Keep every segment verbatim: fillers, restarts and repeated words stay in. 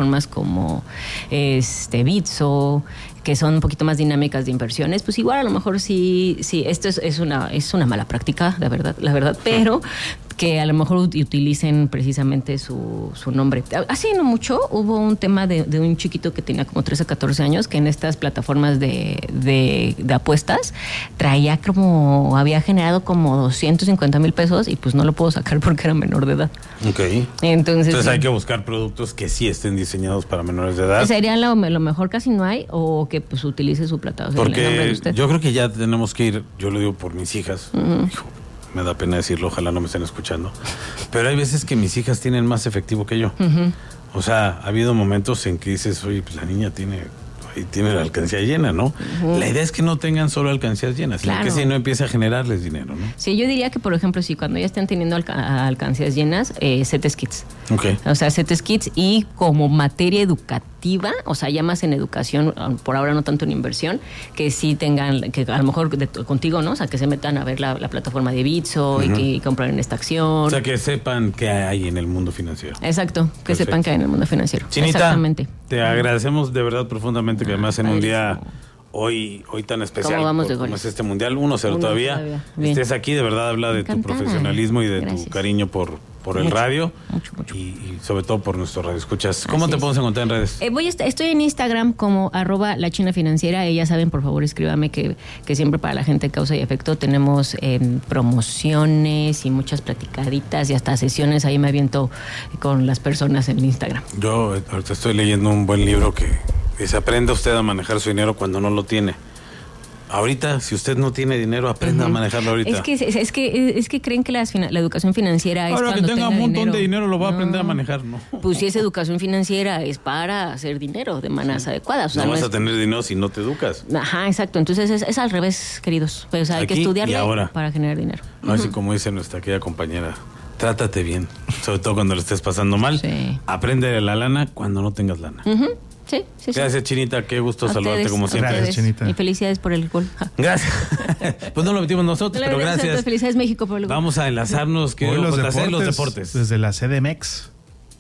plataformas como este Bitso, que son un poquito más dinámicas de inversiones, pues igual a lo mejor sí, sí, esto es, es una es una mala práctica, la verdad, la verdad, pero que a lo mejor utilicen precisamente su, su nombre. Hace no mucho hubo un tema de, de un chiquito que tenía como trece, catorce años, que en estas plataformas de, de, de apuestas traía como, había generado como doscientos cincuenta mil pesos y pues no lo puedo sacar porque era menor de edad. Ok. Entonces, Entonces hay que buscar productos que sí estén diseñados para menores de edad. Sería lo, lo mejor, casi no hay, o que pues utilice su plataforma. Porque yo creo que ya tenemos que ir, yo lo digo por mis hijas, uh-huh. Hijo, me da pena decirlo, ojalá no me estén escuchando, pero hay veces que mis hijas tienen más efectivo que yo. Uh-huh. O sea, ha habido momentos en que dices, oye, pues la niña tiene, tiene la alcancía llena, ¿no? Uh-huh. La idea es que no tengan solo alcancías llenas, sino claro. que si no empiece a generarles dinero, ¿no? Sí, yo diría que, por ejemplo, si cuando ya estén teniendo alca- alcancías llenas, eh, CETES Kids. Okay. O sea, CETES Kids, y como materia educativa, o sea, ya más en educación, por ahora no tanto en inversión, que sí tengan, que a lo mejor de, contigo, ¿no? O sea, que se metan a ver la, la plataforma de Bitso, uh-huh. y que y compren esta acción. O sea, que sepan qué hay en el mundo financiero. Exacto, que Perfecto. sepan qué hay en el mundo financiero. Chinita, exactamente. Te agradecemos de verdad profundamente que además en un día hoy hoy tan especial ¿Cómo vamos de como es este mundial, uno cero todavía, todavía. estés aquí, de verdad habla de Encantada. tu profesionalismo y de Gracias. tu cariño por, por el mucho, radio mucho, mucho. Y, y sobre todo por nuestro radio escuchas. ¿Cómo Así te es. podemos encontrar en redes? Eh, voy a est- estoy en Instagram como arroba la China Financiera. Ellas saben, por favor, escríbame que, que siempre para la gente de Causa y Efecto tenemos eh, promociones y muchas platicaditas y hasta sesiones. Ahí me aviento con las personas en Instagram. Yo ahorita estoy leyendo un buen libro que dice: aprenda usted a manejar su dinero cuando no lo tiene. Ahorita, si usted no tiene dinero, aprenda uh-huh. a manejarlo ahorita. Es que es que es que creen que la, la educación financiera es Ahora cuando que tenga un montón dinero. de dinero lo va no. a aprender a manejar, ¿no? Pues si es educación financiera es para hacer dinero de maneras sí. adecuadas. O sea, no, no vas es... a tener dinero si no te educas. Ajá, exacto. Entonces es, es al revés, queridos. Pues hay Aquí que estudiarle ahora. para generar dinero. Así uh-huh. como dice nuestra querida compañera, trátate bien, sobre todo cuando le estés pasando mal. Sí. Aprende la lana cuando no tengas lana. Uh-huh. Sí, sí, Gracias, sí. Chinita, qué gusto a saludarte ustedes, como siempre. Gracias, Chinita. Y felicidades por el gol. Gracias. Pues no lo metimos nosotros, no pero gracias. Nosotros, felicidades México por el gol. Vamos a enlazarnos, que los, J C, deportes, los deportes. Desde la C D M X.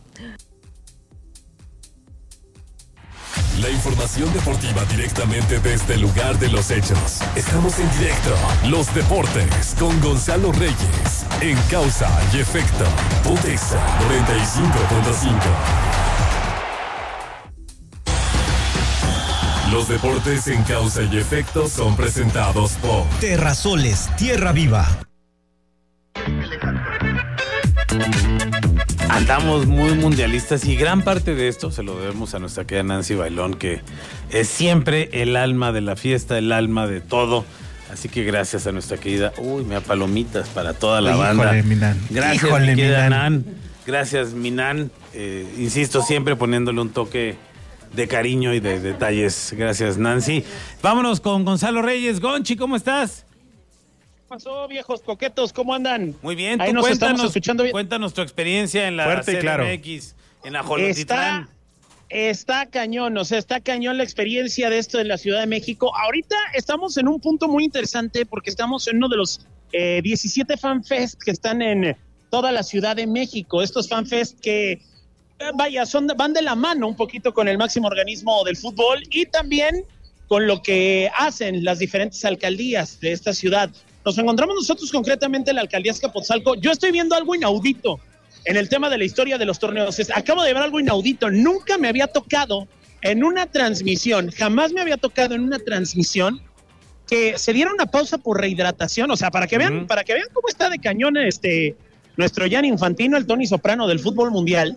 La información deportiva directamente desde el lugar de los hechos. Estamos en directo. Los deportes con Gonzalo Reyes. En Causa y Efecto. Putexa noventa y cinco punto cinco. Los deportes en Causa y Efecto son presentados por Terrasoles, Tierra Viva. Andamos muy mundialistas y gran parte de esto se lo debemos a nuestra querida Nancy Bailón, que es siempre el alma de la fiesta, el alma de todo. Así que gracias a nuestra querida, uy, me da palomitas para toda la Híjole, banda. Minan. Gracias, Híjole, mi querida Minan. Nan. Gracias, Minan. Eh, insisto, siempre poniéndole un toque de cariño y de detalles. Gracias, Nancy. Vámonos con Gonzalo Reyes. Gonchi, ¿cómo estás? ¿Qué pasó, viejos coquetos? ¿Cómo andan? Muy bien. Ahí Tú nos cuéntanos, estamos escuchando bien. Cuéntanos tu experiencia en la Fuerte y claro. C D M X, en la Jolotitlán. Está, está cañón, o sea, está cañón la experiencia de esto en la Ciudad de México. Ahorita estamos en un punto muy interesante porque estamos en uno de los eh, diecisiete FanFest que están en toda la Ciudad de México. Estos FanFest que... Vaya, son, van de la mano un poquito con el máximo organismo del fútbol y también con lo que hacen las diferentes alcaldías de esta ciudad. Nos encontramos nosotros concretamente en la alcaldía Azcapotzalco. Yo estoy viendo algo inaudito en el tema de la historia de los torneos. Acabo de ver algo inaudito. Nunca me había tocado en una transmisión, jamás me había tocado en una transmisión que se diera una pausa por rehidratación. O sea, para que vean, uh-huh. para que vean cómo está de cañón este nuestro Gianni Infantino, el Tony Soprano del fútbol mundial,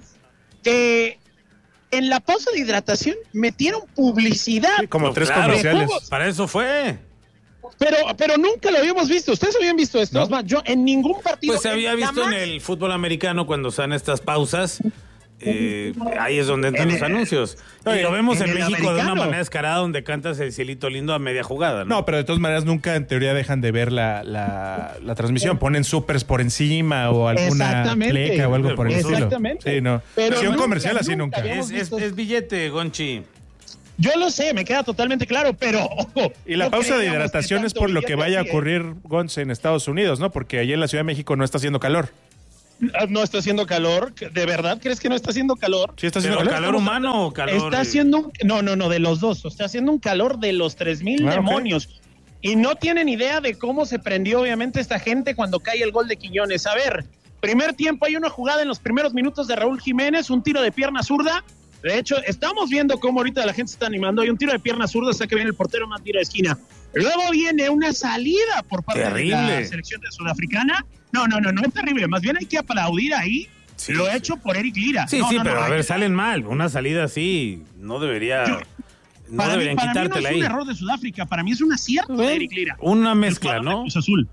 que en la pausa de hidratación metieron publicidad. Sí, como pues tres claro, comerciales. Para eso fue. Pero, pero nunca lo habíamos visto. ¿Ustedes habían visto esto? No. Es más, yo en ningún partido. Pues se había visto jamás... en el fútbol americano cuando se dan estas pausas. Eh, ahí es donde entran en los el, anuncios. No, y lo vemos en en, el México americano. de una manera descarada, donde cantas el cielito lindo a media jugada, ¿no? No, pero de todas maneras nunca en teoría dejan de ver la, la, la transmisión. Ponen supers por encima o alguna pleca o algo por el estilo. Exactamente. Sí, no. Pero si un nunca, comercial así nunca nunca. Es, es, es billete, Gonchi. Yo lo sé, me queda totalmente claro, pero ojo. Y la no pausa de creíamos hidratación que es por lo que tanto vaya a billete ocurrir, Gonce, en Estados Unidos, ¿no? Porque allí en la Ciudad de México no está haciendo calor. No está haciendo calor. ¿De verdad crees que no está haciendo calor? ¿Sí está haciendo calor, calor humano o calor? Está haciendo un... No, no, no, de los dos. Está haciendo un calor de los tres mil ah, demonios. Okay. Y no tienen idea de cómo se prendió, obviamente, esta gente cuando cae el gol de Quiñones. A ver, primer tiempo hay una jugada en los primeros minutos de Raúl Jiménez, un tiro de pierna zurda. De hecho, estamos viendo cómo ahorita la gente se está animando. Hay un tiro de pierna zurda, hasta que viene el portero, más tiro de esquina. Luego viene una salida por parte terrible. de la selección de sudafricana. No, no, no, no es terrible. Más bien hay que aplaudir ahí sí, lo sí. hecho por Eric Lira. Sí, no, sí, no, pero no, a ver, salen mal. Una salida así no debería... Yo, no para deberían mí, para quitártela mí no es ahí. un error de Sudáfrica. Para mí es un acierto de Eric Lira. Una mezcla, ¿no? Cruz Azul.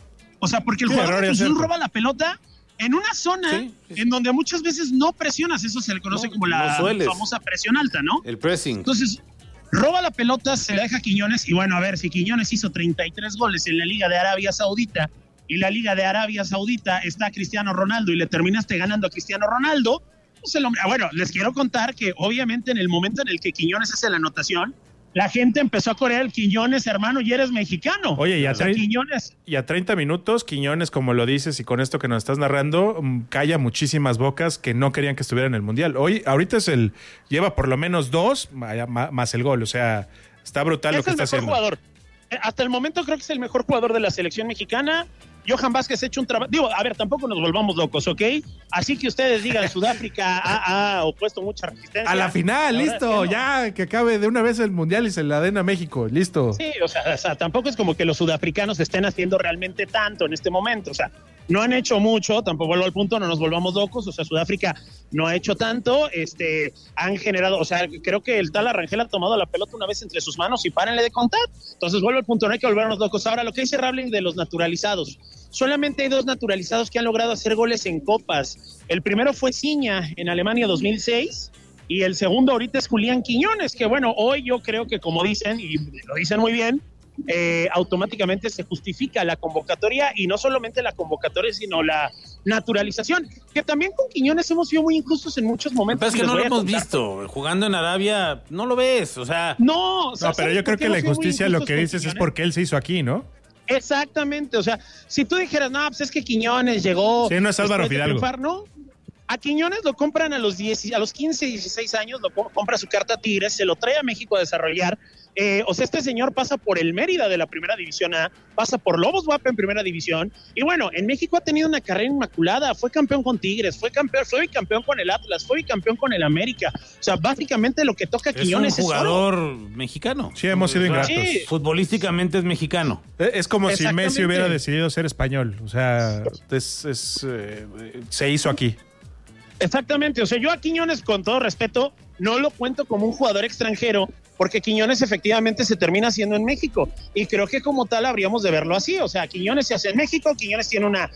O sea, porque el sí, jugador de Cruz Azul roba la pelota en una zona sí, sí, sí. en donde muchas veces no presionas. Eso se le conoce no, como la no famosa presión alta, ¿no? El pressing. Entonces... roba la pelota, se la deja a Quiñones y bueno, a ver, si Quiñones hizo treinta y tres goles en la Liga de Arabia Saudita y la Liga de Arabia Saudita está Cristiano Ronaldo y le terminaste ganando a Cristiano Ronaldo, pues el hombre, bueno, les quiero contar que obviamente en el momento en el que Quiñones hace la anotación, la gente empezó a corear el Quiñones, hermano, y eres mexicano. Oye, y a, o sea, Quiñones... y a treinta minutos, Quiñones, como lo dices y con esto que nos estás narrando, calla muchísimas bocas que no querían que estuviera en el Mundial. Hoy, ahorita es el, lleva por lo menos dos más el gol, o sea, está brutal es lo que está haciendo. Es el mejor jugador. Hasta el momento creo que es el mejor jugador de la selección mexicana. Johan Vázquez ha hecho un trabajo, digo, a ver, tampoco nos volvamos locos, ¿ok? Así que ustedes digan, Sudáfrica ha, ha opuesto mucha resistencia. A la final, listo, que no. ya que acabe de una vez el Mundial y se la den a México, listo. Sí, o sea, o sea, tampoco es como que los sudafricanos estén haciendo realmente tanto en este momento, o sea, no han hecho mucho, tampoco vuelvo al punto, no nos volvamos locos, o sea, Sudáfrica no ha hecho tanto, este, han generado, o sea, creo que el tal Arrangel ha tomado la pelota una vez entre sus manos y párenle de contar, entonces vuelvo al punto, no hay que volvernos locos. Ahora, lo que dice Rabling de los naturalizados, solamente hay dos naturalizados que han logrado hacer goles en copas, el primero fue Ciña en Alemania dos mil seis, y el segundo ahorita es Julián Quiñones, que bueno, hoy yo creo que como dicen, y lo dicen muy bien, Eh, automáticamente se justifica la convocatoria y no solamente la convocatoria sino la naturalización, que también con Quiñones hemos sido muy injustos en muchos momentos. Pero es que no lo hemos visto jugando en Arabia, no lo ves, o sea no, o sea, no pero yo creo que la injusticia lo que dices es porque él se hizo aquí, ¿no? Exactamente, o sea, si tú dijeras, no, pues es que Quiñones llegó, sí, no es Álvaro Fidalgo, triunfar, ¿no? A Quiñones lo compran a los diez, a los quince, dieciséis años, lo compra su carta Tigres, se lo trae a México a desarrollar. Eh, o sea, este señor pasa por el Mérida de la Primera División A, pasa por Lobos W A P en Primera División, y bueno, en México ha tenido una carrera inmaculada, fue campeón con Tigres, fue campeón, fue bicampeón con el Atlas, fue bicampeón con el América, o sea, básicamente lo que toca a Quiñones es un jugador es mexicano. Sí, hemos sido ingratos. Sí. Futbolísticamente es mexicano. Es como si Messi hubiera decidido ser español, o sea, es, es, eh, se hizo aquí. Exactamente, o sea, yo a Quiñones, con todo respeto, no lo cuento como un jugador extranjero, porque Quiñones efectivamente se termina haciendo en México, y creo que como tal habríamos de verlo así, o sea, Quiñones se hace en México, Quiñones tiene una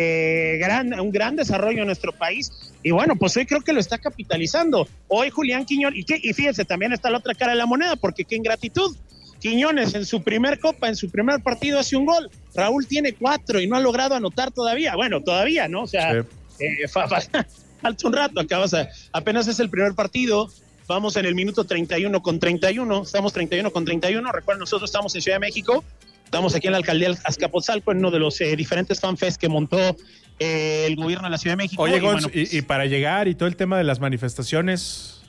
eh, gran, un gran desarrollo en nuestro país, y bueno, pues hoy creo que lo está capitalizando. Hoy Julián Quiñones, y, que, y fíjense, también está la otra cara de la moneda, porque qué ingratitud. Quiñones en su primer copa, en su primer partido hace un gol, Raúl tiene cuatro y no ha logrado anotar todavía, bueno, todavía, ¿no? O sea, sí. eh, fa, fa, falta un rato, acabas a, apenas es el primer partido, vamos en el minuto treinta y uno con treinta y uno, estamos treinta y uno con treinta y uno, recuerden, nosotros estamos en Ciudad de México, estamos aquí en la alcaldía de Azcapotzalco, en uno de los eh, diferentes fanfests que montó eh, el gobierno de la Ciudad de México. Oye, y, Gonz, bueno, pues, y, y para llegar y todo el tema de las manifestaciones...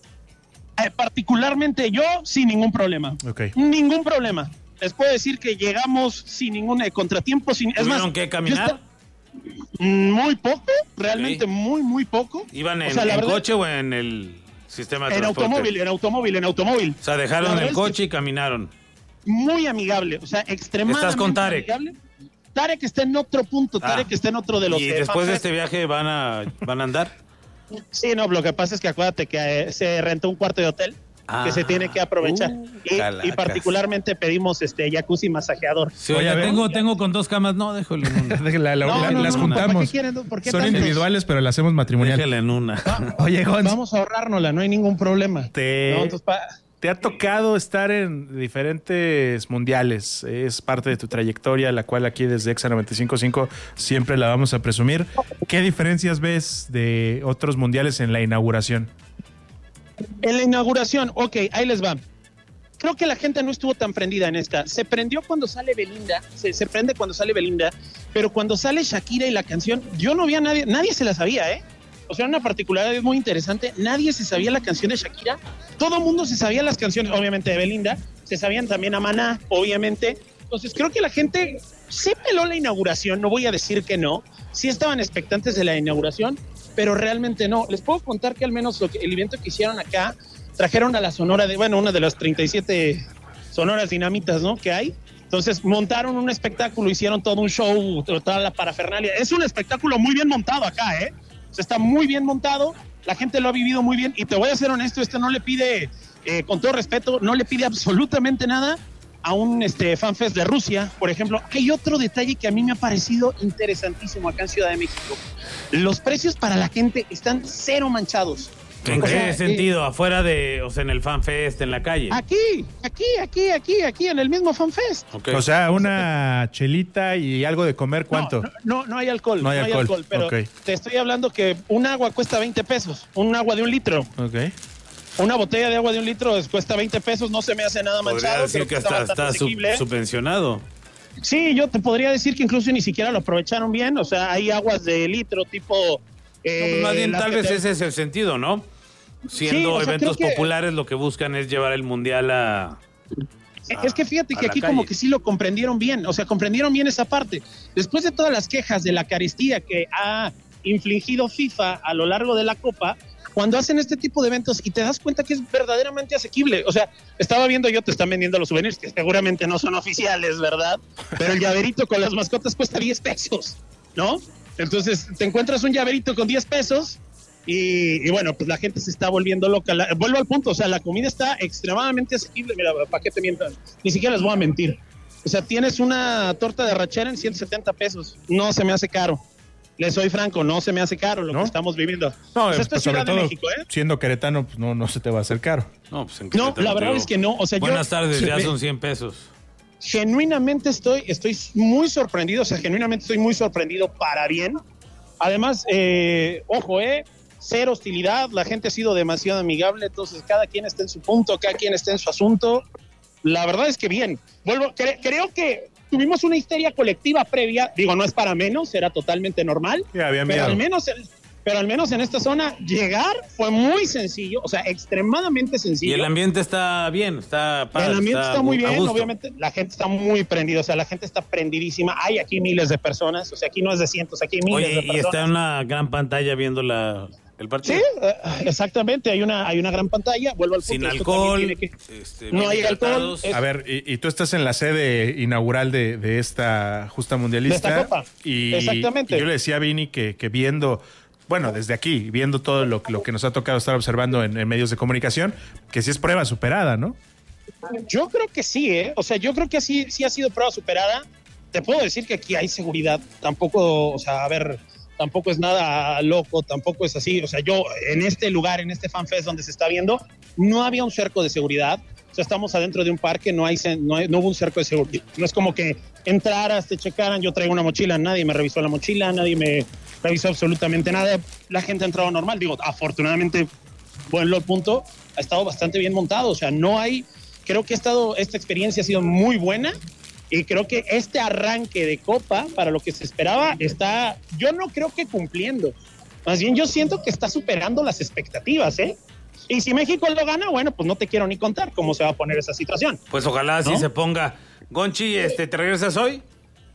Eh, particularmente yo, sin ningún problema, okay. ningún problema, les puedo decir que llegamos sin ningún eh, contratiempo, sin, es más, que caminar? Muy poco, realmente okay. muy, muy poco. ¿Iban en, o sea, en verdad, coche o en el sistema de en transporte? En automóvil, en automóvil, en automóvil. O sea, dejaron el coche y caminaron. Muy amigable, o sea, extremadamente ¿Estás con Tarek? amigable. Tarek está en otro punto, Tarek ah. está en otro de los... ¿Y eh, después de este viaje van a, van a andar? Sí, no, lo que pasa es que acuérdate que eh, se rentó un cuarto de hotel. Ah, que se tiene que aprovechar uh, y, y particularmente pedimos este jacuzzi masajeador. Sí, oye, oye tengo, tengo con dos camas, no, déjole en una. la, la, no, la, no, las no, juntamos. ¿por qué quieren, por qué Son tantos? Individuales, pero las hacemos matrimonial. Déjale en una. Ah, oye, Gonz, vamos a ahorrárnosla, no hay ningún problema. Te, no, entonces, pa... te ha tocado estar en diferentes mundiales, es parte de tu trayectoria, la cual aquí desde Exa noventa y cinco punto cinco siempre la vamos a presumir. ¿Qué diferencias ves de otros mundiales en la inauguración? En la inauguración, ok, ahí les va. creo que la gente no estuvo tan prendida en esta. Se prendió cuando sale Belinda, se, se prende cuando sale Belinda, pero cuando sale Shakira y la canción, yo no vi a nadie, nadie se la sabía, ¿eh? O sea, una particularidad muy interesante, nadie se sabía la canción de Shakira, todo el mundo se sabía las canciones, obviamente, de Belinda, se sabían también a Maná, obviamente. Entonces, creo que la gente sí peló la inauguración, no voy a decir que no, sí estaban expectantes de la inauguración, pero realmente no. Les puedo contar que al menos lo que, el evento que hicieron acá, trajeron a la Sonora, de, bueno, una de las treinta y siete Sonoras Dinamitas, ¿no?, que hay. Entonces, montaron un espectáculo, hicieron todo un show, toda la parafernalia. Es un espectáculo muy bien montado acá, ¿eh? O sea, está muy bien montado, la gente lo ha vivido muy bien, y te voy a ser honesto, este no le pide, eh, con todo respeto, no le pide absolutamente nada a un este, FanFest de Rusia, por ejemplo. Hay otro detalle que a mí me ha parecido interesantísimo acá en Ciudad de México. Los precios para la gente están cero manchados. ¿En O qué sea, sentido? ¿Afuera de, o sea, en el FanFest, en la calle? Aquí, aquí, aquí, aquí, aquí, en el mismo FanFest. Okay. O sea, una chelita y algo de comer, ¿cuánto? No, no, no hay alcohol, No hay alcohol, pero ok. te estoy hablando que un agua cuesta veinte pesos, un agua de un litro. Ok. Una botella de agua de un litro cuesta veinte pesos, no se me hace nada Podría manchado. decir creo que está hasta bastante está sub- asequible. subvencionado. Sí, yo te podría decir que incluso ni siquiera lo aprovecharon bien, o sea, hay aguas de litro tipo... eh, No, pues más bien, las tal que vez te- ese es el sentido, ¿no? Siendo Sí, o sea, eventos creo que- populares, lo que buscan es llevar el mundial a... Es que fíjate a que la aquí calle. como que sí lo comprendieron bien, o sea, comprendieron bien esa parte. Después de todas las quejas de la carestía que ha infligido FIFA a lo largo de la Copa, cuando hacen este tipo de eventos y te das cuenta que es verdaderamente asequible. O sea, estaba viendo yo, te están vendiendo los souvenirs, que seguramente no son oficiales, ¿verdad? Pero el llaverito con las mascotas cuesta diez pesos, ¿no? Entonces, te encuentras un llaverito con diez pesos y, y bueno, pues la gente se está volviendo loca. La, vuelvo al punto, o sea, la comida está extremadamente asequible. Mira, ¿para qué te mientan? Ni siquiera les voy a mentir. O sea, tienes una torta de arrachera en ciento setenta pesos. No se me hace caro. Les soy franco, no se me hace caro lo ¿No? que estamos viviendo. No, Pues esto pues es Ciudad sobre de todo, México, ¿eh? siendo queretano, pues no, no se te va a hacer caro. No, pues en No, Querétaro, la verdad digo, es que no. O sea, yo buenas tardes, se ya ve- son cien pesos. genuinamente estoy, estoy muy sorprendido, o sea, genuinamente estoy muy sorprendido para bien. Además, eh, ojo, eh, cero hostilidad, la gente ha sido demasiado amigable, entonces cada quien está en su punto, cada quien está en su asunto. La verdad es que bien. Vuelvo, cre- creo que tuvimos una histeria colectiva previa, digo, no es para menos, era totalmente normal, Sí, había pero miedo. al menos en, pero al menos en esta zona llegar fue muy sencillo, o sea, extremadamente Y sencillo. el ambiente está bien, está padre. El ambiente está, muy a bien, gusto. obviamente la gente está muy prendida, o sea, la gente está prendidísima. Hay aquí miles de personas, o sea, aquí no es de cientos, aquí hay miles Oye, de y personas. está en una gran pantalla viendo la, el partido. Sí, eh, exactamente, hay una, hay una gran pantalla, vuelvo al punto. Sin esto alcohol. también tiene que- este, No bien hay alcohol, hidratados. es- A ver, y, y tú estás en la sede inaugural de, de esta justa mundialista. De esta copa. Y, Exactamente. y yo le decía a Vini que, que viendo, bueno, desde aquí, viendo todo lo, lo que nos ha tocado estar observando en, en medios de comunicación, que sí es prueba superada, ¿no? Yo creo que sí, ¿eh? O sea, yo creo que sí, sí ha sido prueba superada. Te puedo decir que aquí hay seguridad, tampoco, o sea, a ver, tampoco es nada loco, tampoco es así. O sea, yo en este lugar, en este FanFest donde se está viendo, no había un cerco de seguridad. O sea, estamos adentro de un parque, no hay, ce- no, hay- no hubo un cerco de seguridad. No es como que entraras, te checaran, yo traigo una mochila, nadie me revisó la mochila, nadie me revisó absolutamente nada. La gente ha entrado normal. Digo, afortunadamente, bueno, el punto ha estado bastante bien montado. O sea, no hay, creo que ha estado, esta experiencia ha sido muy buena. Y creo que este arranque de Copa, para lo que se esperaba, está, yo no creo que cumpliendo. Más bien yo siento que está superando las expectativas, ¿eh? Y si México lo gana, bueno, pues no te quiero ni contar cómo se va a poner esa situación. Pues ojalá así ¿No? se ponga. Gonchi, este, ¿te regresas hoy?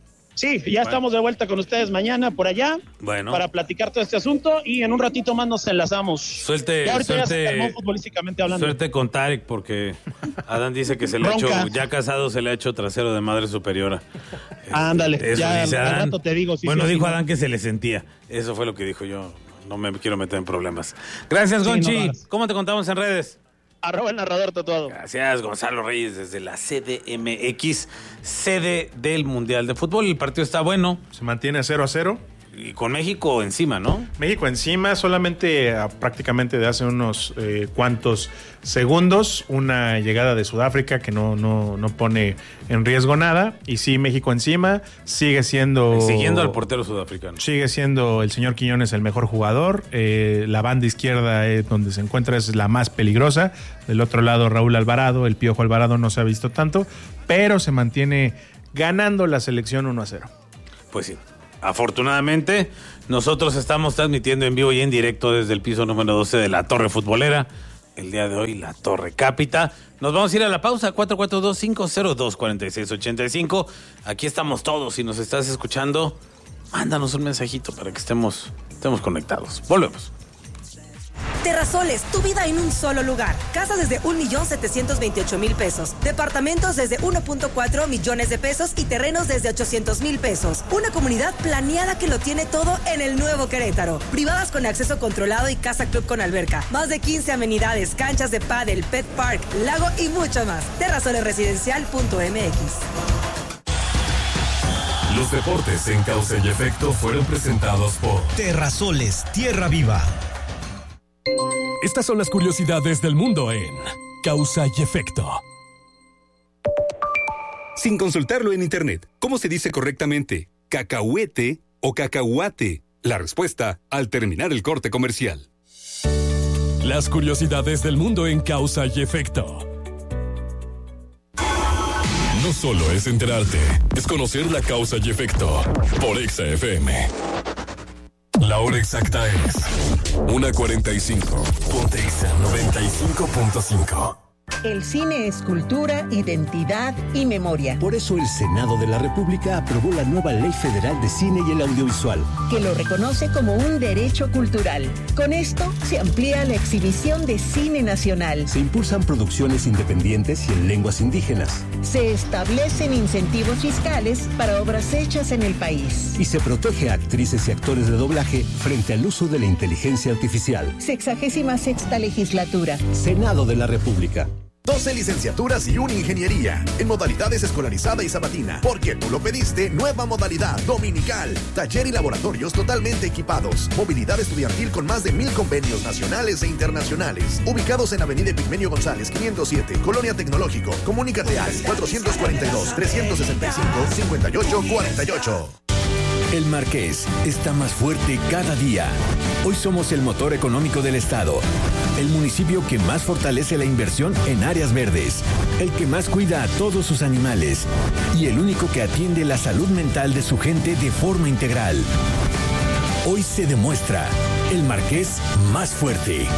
Sí, ya estamos de vuelta con ustedes mañana por allá Bueno. para platicar todo este asunto y en un ratito más nos enlazamos. Suerte, Ya ahorita ya se suerte, calmó futbolísticamente hablando. suerte con Tarek, porque Adán dice que se le ha hecho, Bronca. ya casado se le ha hecho trasero de madre superiora. Este, Ándale, eso ya dice al Adán. rato te digo, sí, bueno, sí, dijo sí, Adán que se le sentía. Eso fue lo que dijo yo. No me quiero meter en problemas. Gracias, Sí, Gonchi. no lo hagas. ¿Cómo te contamos en redes? Arroba el narrador tatuado. Gracias, Gonzalo Reyes, desde la C D M X, sede del Mundial de Fútbol. El partido está bueno. Se mantiene cero a cero. y con México encima, ¿no? México encima, solamente a, prácticamente de hace unos eh, cuantos segundos, una llegada de Sudáfrica que no, no, no pone en riesgo nada. Y sí, México encima, sigue siendo... Siguiendo al portero sudafricano. Sigue siendo el señor Quiñones el mejor jugador. Eh, la banda izquierda eh, donde se encuentra es la más peligrosa. Del otro lado, Raúl Alvarado, el Piojo Alvarado no se ha visto tanto, pero se mantiene ganando la selección uno a cero. Pues sí. Afortunadamente, nosotros estamos transmitiendo en vivo y en directo desde el piso número doce de la Torre Futbolera. El día de hoy, la Torre Cápita. Nos vamos a ir a la pausa, cuatro cuatro dos, cinco cero dos, cuatro seis ocho cinco. Aquí estamos todos. Si nos estás escuchando, mándanos un mensajito para que estemos, estemos conectados. Volvemos. Terrasoles, tu vida en un solo lugar. Casas desde un millón setecientos veintiocho mil pesos. Departamentos desde uno punto cuatro millones de pesos y terrenos desde ochocientos mil pesos. Una comunidad planeada que lo tiene todo en el nuevo Querétaro. Privadas con acceso controlado y casa club con alberca. Más de quince amenidades, canchas de pádel, pet park, lago y mucho más. terrasolesresidencial punto m x. Los deportes en Causa y Efecto fueron presentados por Terrasoles, Tierra Viva. Estas son las curiosidades del mundo en Causa y Efecto. Sin consultarlo en internet, ¿cómo se dice correctamente? ¿Cacahuete o cacahuate? La respuesta al terminar el corte comercial. Las curiosidades del mundo en Causa y Efecto. No solo es enterarte, es conocer la causa y efecto por Exa F M. La hora exacta es una cuarenta y cinco. Ponte Exa noventa y cinco punto cinco. El cine es cultura, identidad y memoria. Por eso el Senado de la República aprobó la nueva Ley Federal de Cine y el Audiovisual, que lo reconoce como un derecho cultural. Con esto se amplía la exhibición de cine nacional. Se impulsan producciones independientes y en lenguas indígenas. Se establecen incentivos fiscales para obras hechas en el país. Y se protege a actrices y actores de doblaje frente al uso de la inteligencia artificial. Sexagésima sexta legislatura. Senado de la República. doce licenciaturas y una ingeniería en modalidades escolarizada y sabatina. Porque tú lo pediste, nueva modalidad dominical. Taller y laboratorios totalmente equipados. Movilidad estudiantil con más de mil convenios nacionales e internacionales. Ubicados en Avenida Epigmenio González, quinientos siete, Colonia Tecnológico. Comunícate al cuatro cuatro dos, tres seis cinco, cinco ocho cuatro ocho. El Marqués está más fuerte cada día. Hoy somos el motor económico del estado, el municipio que más fortalece la inversión en áreas verdes, el que más cuida a todos sus animales y el único que atiende la salud mental de su gente de forma integral. Hoy se demuestra el Marqués más fuerte.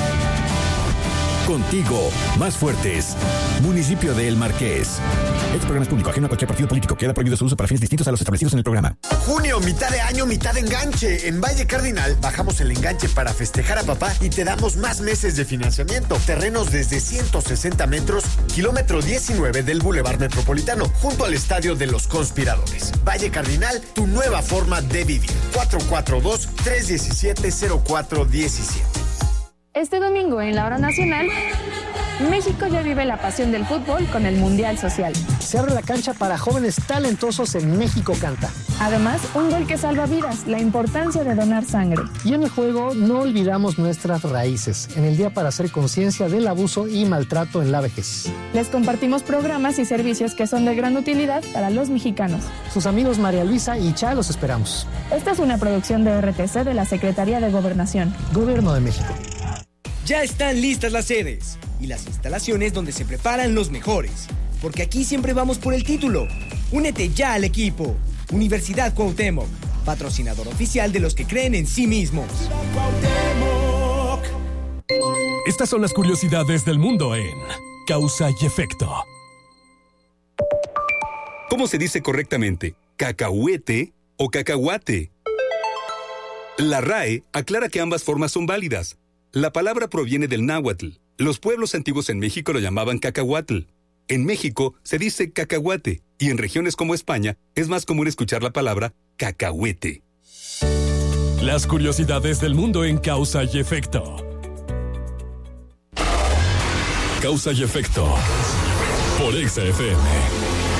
Contigo, más fuertes. Municipio de El Marqués. Este programa es público, ajeno a cualquier partido político. Queda prohibido su uso para fines distintos a los establecidos en el programa. Junio, mitad de año, mitad de enganche. En Valle Cardinal bajamos el enganche para festejar a papá y te damos más meses de financiamiento. Terrenos desde ciento sesenta metros, kilómetro diecinueve del Boulevard Metropolitano, junto al Estadio de los Conspiradores. Valle Cardinal, tu nueva forma de vivir. cuatro cuatro dos, tres uno siete, cero cuatro uno siete. Este domingo en la Hora Nacional, México ya vive la pasión del fútbol con el Mundial Social. Se abre la cancha para jóvenes talentosos en México Canta. Además, un gol que salva vidas, la importancia de donar sangre. Y en el juego no olvidamos nuestras raíces, en el día para hacer conciencia del abuso y maltrato en la vejez. Les compartimos programas y servicios que son de gran utilidad para los mexicanos. Sus amigos María Luisa y Cha los esperamos. Esta es una producción de R T C de la Secretaría de Gobernación. Gobierno de México. Ya están listas las sedes y las instalaciones donde se preparan los mejores, porque aquí siempre vamos por el título. Únete ya al equipo. Universidad Cuauhtémoc, patrocinador oficial de los que creen en sí mismos. Estas son las curiosidades del mundo en Causa y Efecto. ¿Cómo se dice correctamente? ¿Cacahuete o cacahuate? La R A E aclara que ambas formas son válidas. La palabra proviene del náhuatl. Los pueblos antiguos en México lo llamaban cacahuatl. En México se dice cacahuate y en regiones como España es más común escuchar la palabra cacahuete. Las curiosidades del mundo en Causa y Efecto. Causa y Efecto por Exa F M.